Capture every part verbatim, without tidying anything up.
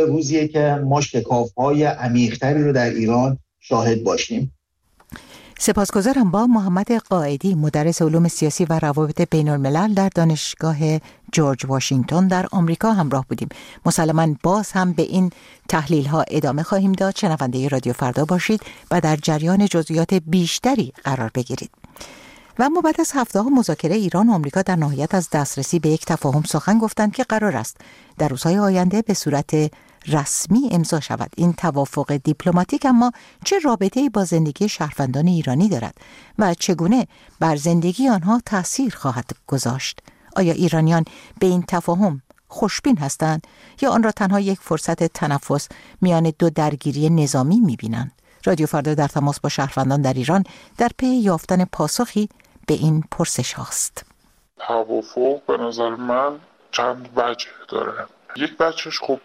روزیه که ما شکاف‌های عمیق‌تری رو در ایران شاهد باشیم. سپاسگزارم. با محمد قائدی، مدرس علوم سیاسی و روابط بین الملل در دانشگاه جورج واشنگتن در آمریکا همراه بودیم. مسلماً باز هم به این تحلیل ها ادامه خواهیم داد. شنونده رادیو فردا باشید و در جریان جزئیات بیشتری قرار بگیرید. و اما بعد از هفته ها مذاکره ایران و آمریکا در نهایت از دسترسی به یک تفاهم سخن گفتند که قرار است در روزهای آینده به صورت رسمی امضا شود. این توافق دیپلماتیک اما چه رابطه‌ای با زندگی شهروندان ایرانی دارد و چگونه بر زندگی آنها تأثیر خواهد گذاشت؟ آیا ایرانیان به این تفاهم خوشبین هستند یا آن را تنها یک فرصت تنفس میان دو درگیری نظامی می‌بینند؟ رادیو فردا در تماس با شهروندان در ایران در پی یافتن پاسخی به این پرسش هاست. توافق به نظر من چند وجه داره. یک بچهش خب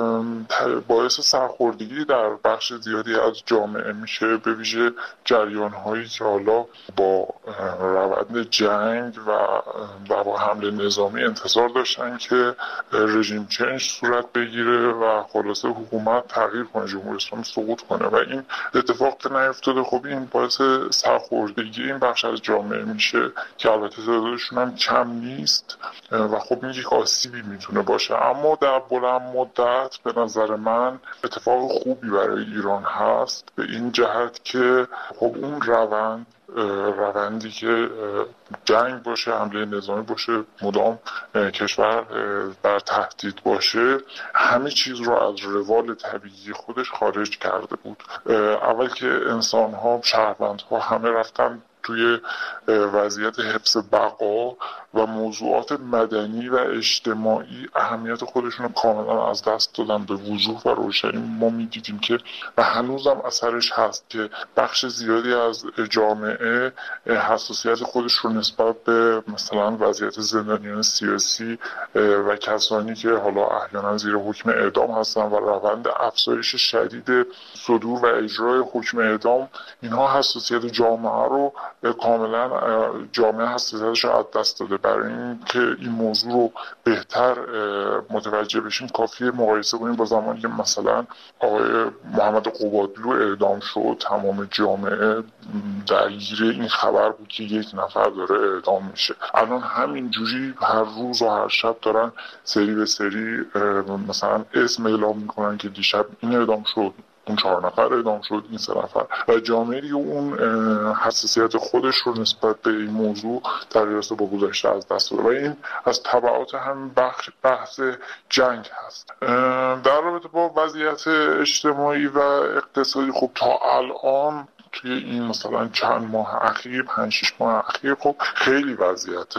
باعث سرخوردگی در بخش زیادی از جامعه میشه، به ویژه جریان‌هایی که حالا با روند جنگ و در واقع حمله نظامی انتظار داشتن که رژیم چنج صورت بگیره و خلاصه حکومت تغییر کنه، جمهوری اسلامی سقوط کنه و این اتفاق که نیفتاده. خب این باعث سرخوردگی این بخش از جامعه میشه که البته تعدادشون هم کم نیست و خب این یک آسیبی میتونه باشه. اما در بلند مدت به نظر من اتفاق خوبی برای ایران هست، به این جهت که خب اون روند روندی که جنگ باشه، حمله نظامی باشه، مدام کشور در تهدید باشه، همه چیز رو از روال طبیعی خودش خارج کرده بود. اول که انسان ها، شهروند ها همه رفتن توی وضعیت حفظ بقا و موضوعات مدنی و اجتماعی اهمیت خودشون رو کاملا از دست دادن. به وضوح و روشنی ما می‌دیدیم که و هنوزم اثرش هست که بخش زیادی از جامعه حساسیت خودش رو نسبت به مثلا وضعیت زندانیان سیاسی و کسانی که حالا احیانا زیر حکم اعدام هستن و روند افزایش شدید صدور و اجرای حکم اعدام، اینها حساسیت جامعه رو کاملا جامعه حساسیتش رو از دست داده. برای اینکه این موضوع رو بهتر متوجه بشیم کافیه مقایسه کنیم با زمانی که مثلا آقای محمد قبادلو اعدام شد، تمام جامعه درگیر این خبر بود که یک نفر داره اعدام میشه. الان همین جوری هر روز و هر شب دارن سری به سری مثلا اسم اعلام میکنن که دیشب این اعدام شد، اون چهار نفر اعدام شد، این سه نفر، و جامعه دیگه اون حساسیت خودش رو نسبت به این موضوع در رابطه با گذشته از دست داده و این از تبعات هم بخش بحث جنگ هست. در رابطه با وضعیت اجتماعی و اقتصادی، خب تا الان توی این مثلا چند ماه اخیر، پنج شش ماه اخیر، خب خیلی وضعیت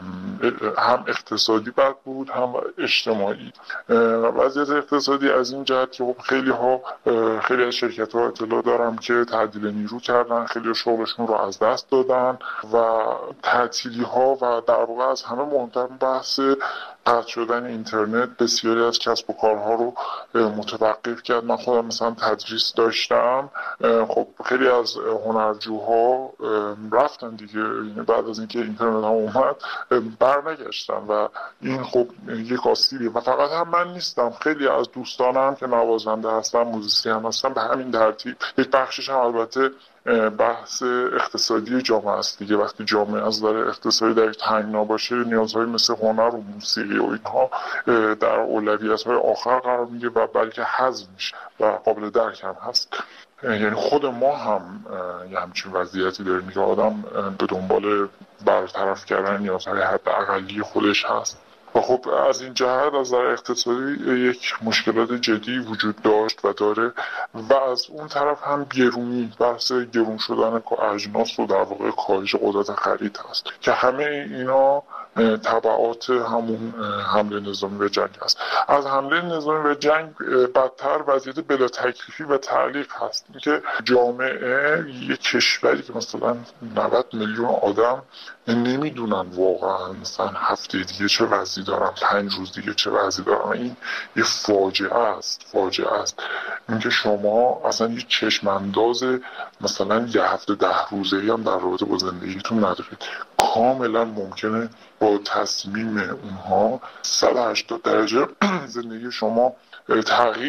هم اقتصادی بد بود هم اجتماعی. وضعیت اقتصادی از این جهت که خب خیلی ها خیلی از شرکت ها اطلاع دارم که تعدیل نیرو کردن، خیلی شغلشون رو از دست دادن و تعطیلی ها و در واقع از همه مهمتر بحث قطع شدن اینترنت بسیاری از کسب و کارها رو متوقف کرد. من خودم مثلا تدریس داشتم، خب خیلی از هنرجوها رفتن دیگه، بعد از اینکه اینترنت هم اومد برنگشتن و این خب یک آسیبی و فقط هم من نیستم، خیلی از دوستانم که نوازنده هستن، موزیسین هستن، به همین ترتیب. یک بخشش هم البته بحث اقتصادی جامعه است دیگه. وقتی جامعه از نظر اقتصادی در تنگنا باشه، نیازهای مثل هنر و موسیقی و اینها در اولویت‌های آخر قرار میگیره و بلکه حذف میشه و قابل درک هم هست. یعنی خود ما هم یه همچین وضعیتی داریم که آدم به دنبال برطرف کردن نیازهای حداقلی خودش هست و خب از این جهت از نظر اقتصادی یک مشکلات جدی وجود داشت و داره و از اون طرف هم گرونی، بحث گرون شدن اجناس و در واقع کاهش قدرت خرید هست که همه اینا تبعات همون حمله نظامی و جنگ هست. از حمله نظامی و جنگ بدتر وضعیت بلا تکلیفی و تعلیق هست که جامعه یک کشوری که مثلا نود میلیون آدم نمیدونن واقعا مثلا هفته دیگه چه وضعی دارن، پنج روز دیگه چه وضعی دارن. این یه فاجعه است، فاجعه است اینکه شما اصلا یه چشم انداز مثلا یه هفته ده روزه‌ای هم در رابطه با زندگیتون ندارید. کاملا ممکنه با تصمیم اونها صد و هشتاد درجه زندگی شما تغییر